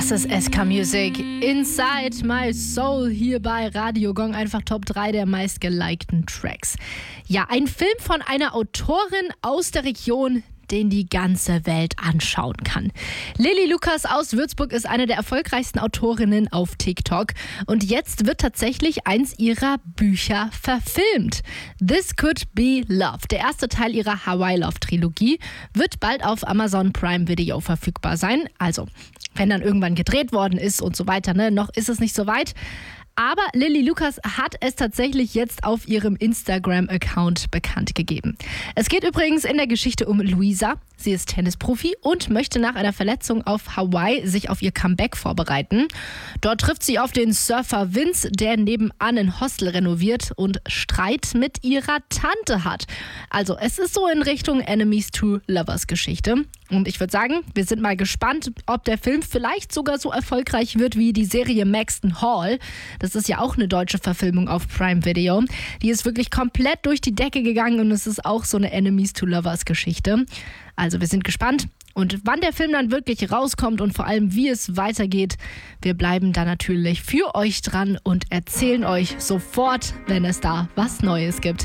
Das ist SK Music. Inside My Soul hier bei Radio Gong. Einfach Top 3 der meistgelikten Tracks. Ja, ein Film von einer Autorin aus der Region, den die ganze Welt anschauen kann. Lilly Lucas aus Würzburg ist eine der erfolgreichsten Autorinnen auf TikTok. Und jetzt wird tatsächlich eins ihrer Bücher verfilmt. This Could Be Love, der erste Teil ihrer Hawaii Love Trilogie, wird bald auf Amazon Prime Video verfügbar sein. Also, wenn dann irgendwann gedreht worden ist und so weiter, ne? Noch ist es nicht so weit. Aber Lilly Lucas hat es tatsächlich jetzt auf ihrem Instagram-Account bekannt gegeben. Es geht übrigens in der Geschichte um Luisa. Sie ist Tennisprofi und möchte nach einer Verletzung auf Hawaii sich auf ihr Comeback vorbereiten. Dort trifft sie auf den Surfer Vince, der nebenan ein Hostel renoviert und Streit mit ihrer Tante hat. Also es ist so in Richtung Enemies to Lovers Geschichte. Und ich würde sagen, wir sind mal gespannt, ob der Film vielleicht sogar so erfolgreich wird wie die Serie Maxton Hall. Das ist ja auch eine deutsche Verfilmung auf Prime Video. Die ist wirklich komplett durch die Decke gegangen und es ist auch so eine Enemies to Lovers Geschichte. Also wir sind gespannt. Und wann der Film dann wirklich rauskommt und vor allem wie es weitergeht, wir bleiben da natürlich für euch dran und erzählen euch sofort, wenn es da was Neues gibt.